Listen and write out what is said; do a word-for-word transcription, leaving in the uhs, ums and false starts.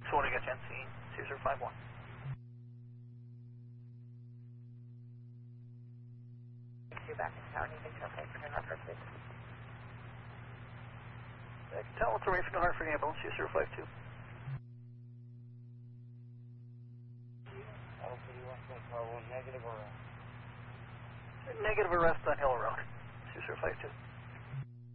So when I get you on scene, two zero five one. You're back in town. You can tell me for number, please. I can tell what's the range for the Hartford ambulance, two zero five two. Negative arrest. Negative arrest on Hill Road, two zero five two.